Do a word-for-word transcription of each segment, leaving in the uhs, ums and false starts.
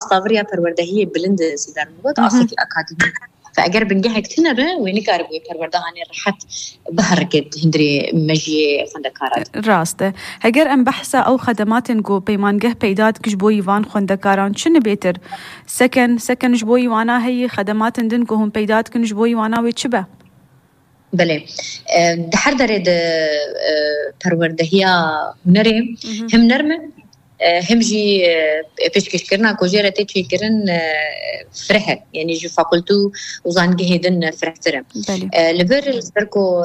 أصابريا برورده هي بلند سيدار مود أصلي أكاديمي فأجر بنجح كتنا به ونكارب ويبرورده هني رحت بهركت هندري مجي خندكارات راسته هجر أم بحثة أو خدمات نجو بيمانجه بيداد كجبوي وان خندكاران شنو بيتر سكن سكن جبوي وانا هي خدمات ندنجو هم بيداد كنجبوي وانا ويتشبه بله دحر درد برورده هي هنري هم نرمه هم جي بيشكش كرنا كوجيرة تيجي كرن فرحة يعني جو فاكولتو وزانجي هيدن فرحترم لبر السبركو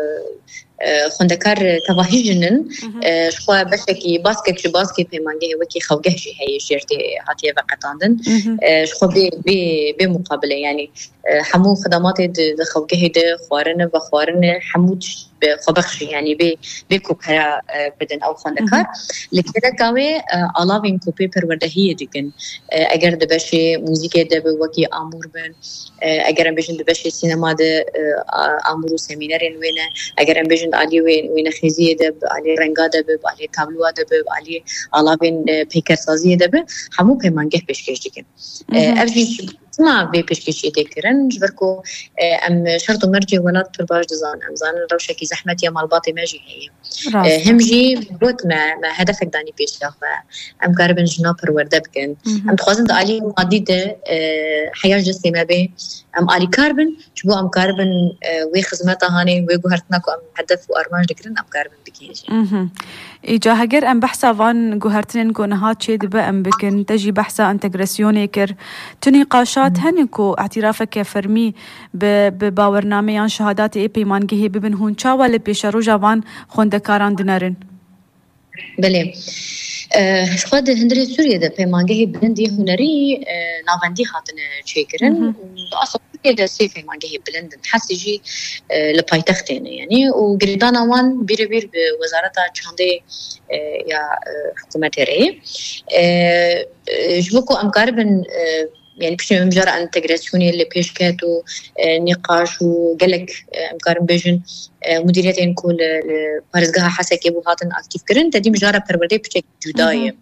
خندكار تواهيجنن شخوا بشكي باسكت شو باسكت بمانجه وكي خوجهجي هي شيرتي هاتيه وقتاندن شخوا بي بي بمقابله يعني حمو خدمات خوجه ده خوارن وخوارن حمود خبخش يعني بي بكوكرا بدن او خندكار لكده كاوي علاوه كوبي پروردهی دیگن اگر دبشه موزیک دب وکی امور بن اگر ام بجن دبشه سینما ده امور و سمینارین وینه اگر ام بجن علی وین وین خزیه دب علی رنگا دب علی تابلو دب علی علاوه پیکر سازی دب همو پیمانگه پیشکش دیگن افجی ما بي بيشكيشي تكرن جبركو ام شرط مرجي ولات برباج دزان ام زان روشكي زحمه يا مالباطي ماجي هي همجي بوت ما ما هدفك داني بيشاخ ام قربن جنا برورده بكن ام تخوازن علي ماديده حياه جسمي ما بي ام علي كاربن شبو ام كاربن وي خدمتها هاني وي غهرتناكو ام هدف وارماج دكرن ام كاربن بكيجي اها اجا هجر ام بحثا فان غهرتن كونهات شي دبا ام بكن تجي بحثا انتغراسيون كر تنقاشات هنكو اعترافك فرمي بباورنامه شهادات اي بي مانجه ببن هون چاوا لبيشرو جوان خوندكاران دنرن بله خود هندري سوريا ده بيمانجه بلندي هنري نافندي خاطن تشيكرن اصلا كده سي بيمانجه بلند حسجي لبايتختين يعني وغريدانا وان بير بير بوزاره چاندي يا حكومه ري جبوكو امقاربن يعني بشي مجرد انتجراسيوني اللي بيشكاتو نقاش وقالك امكارن بيجن مديريتين كل بارزقها حسك يبو هاتن اكتيف كرن تدي مجرد بروردي بشكل جداية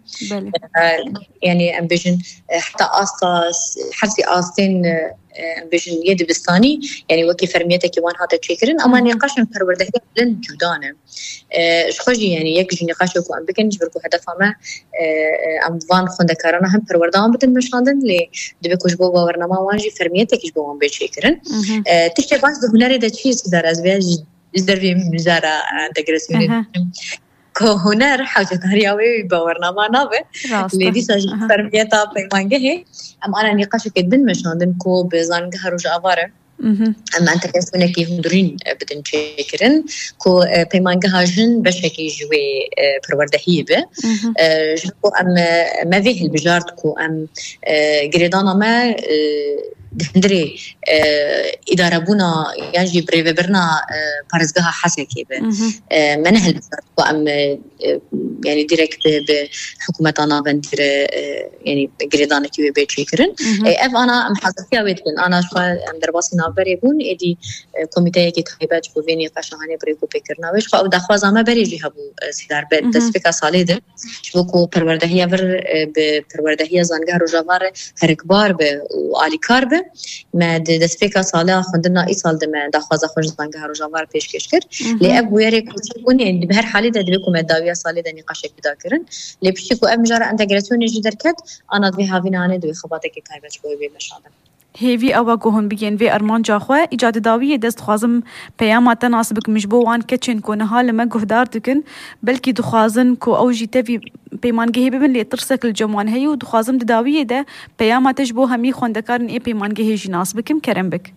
يعني ام بيجن حتى اساس حسي استين ام بيجن يد بستاني يعني وكي فرميتك وان هاتا تشكرن اما نقاش بروردي لن جدانه شخوجي يعني يك جي نقاش كو ام بكن جبركو هدفها ما ام فان خندكارنا هم بروردان بدن مشاندن لي دبكوش بو باورنامه وانجي فرميتك جبو ام بيشكرن تشتي باش هنري دا تشيز دار ازبياج ازدربي مزارة انتجراسيوني كهنر حاجة هرياوي باورنامه نابه لدي ساجي فرميتا بمانجه ام انا نقاش كدن مشاندن كو بزانجه روج افاره اما انت كسونه كي هندرين بدن شكرن كو بيمانجه جن بشكي جوي پروردهي به جو ام ما فيه البجارت كو ام غريدانا ما دندري اداره بونا يجي بريفبرنا بارزغها حسكي به منهل كو ام يعني ديريكت بحكومتنا بندير يعني غريدانا كي بي شكرن اف انا محاسبيه ويتكن انا شو ام درباسي نابري بون ادي كوميتيه كي تايبات بو فيني قشانه بريكو بكرنا وش خو دخوازا ما بريجي هبو سيدار بد تسفيكا صاليده شبكو پروردهيه بر بپروردهيه زنگار روجوار هر كبار به وعلي كاربه ما دسفيكا صالح خندنا اي سال دم دخوازا خوش زنگار روجوار پیشکش کرد لی اب ويري كوني بهر حاله ده بكو مداويه صاليده نقاش كدا كرن لي بشكو ام جرا انتجراسيون جدر كد انا دي هاوينانه دو خباتك تايبات بو بي مشادم هیوی او گوهن بگین وی ارمان جاخواه ایجاد داویه دست خوازم پیامات تناسبک مجبو وان کچن کنه حال ما گهدار دکن بلکی دخوازن کو او جیته وی پیمانگه ببین لی ترسک الجمعان هیو دخوازم داویه ده پیامات جبو همی خوندکارن ای پیمانگه جناس بکم کرم بک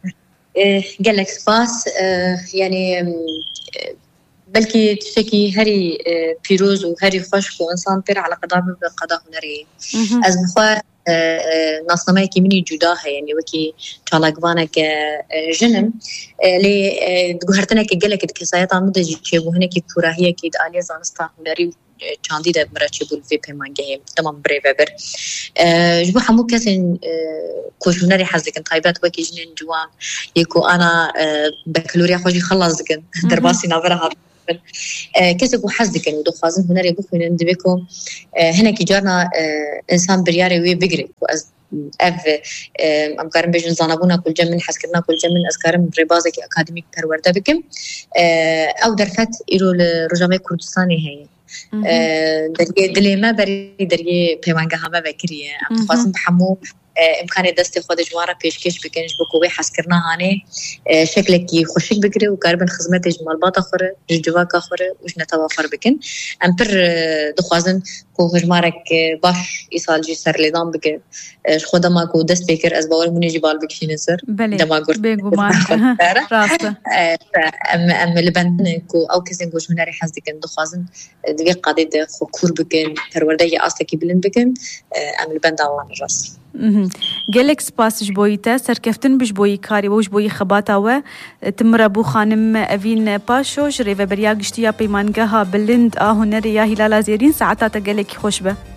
قالك سباس يعني بلكي تشكي هري بيروز وهري خشك وإنسان بير على قضاء بقضاء هنري از مخواه ناسنامه کی منی جدا ہے یعنی وکی چالاگوانه که جنم لی گوهرتنه که گله که کسایت آمده جیچه بوهنه که کوراهیه که دالی زانستا هنری چاندی ده مرچه بول وی پیمانگه تمام بری وبر جبو همو کسین کوشونری حزکن طایبات وکی جنین جوان یکو انا بکالوریا خوشی خلاص دکن درباسی نابره بن كسب وحزدك ودو خازن هنري بخوين دبيكم هنا كي جارنا إنسان برياري وي بيجري وأز اف ام كارم بيجن زانبونا كل جمن حسكرنا كل جمن اسكارم ربازك اكاديميك پرورده بكم او درفت ایرو لرجامه کردستانی هي درگه دلیما بری درگه پیمانگه همه بکریه ام خواستم بحمو امکان دست خود جواره پیشکش بکنش بکوی حسکرنا هانه شکلکی خوشک بگیره و کاربن خدمت جمال باتا خوره جواکا خوره وش نتوافر بکن ام پر دخوازن کو هجمارك باش يصال جي سر ليدان بك خدا ما كو دست بكر از باول مني جبال بكشين سر دما قلت بيغو مان راسته ام ام لبن كو او كسن كوش هناري حزدك دخوازن دقي قادي خو كور بكن پرورده اصلكي بلن بكن ام لبن داوان راس گلک سپاس جبویتا سرکفتن بجبوی کاری و جبوی خباتا و تمر بو خانم اوین پاشو جریو بریا گشتیا پیمانگه ها بلند آهنر یا هلالا زیرین ساعتا تا گلک خوش به